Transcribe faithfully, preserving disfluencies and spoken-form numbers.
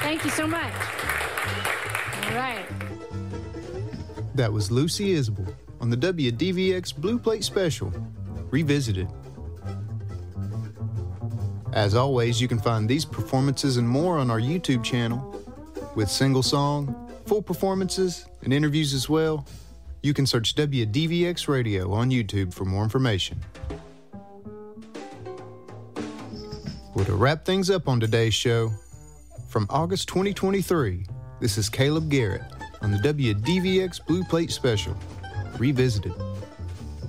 Thank you so much. All right. That was Lucy Isbell on the W D V X Blue Plate Special, Revisited. As always, you can find these performances and more on our YouTube channel, with single song, full performances, and interviews as well. You can search W D V X Radio on YouTube for more information. Well, to wrap things up on today's show, from August twenty twenty-three, this is Caleb Garrett on the W D V X Blue Plate Special, Revisited.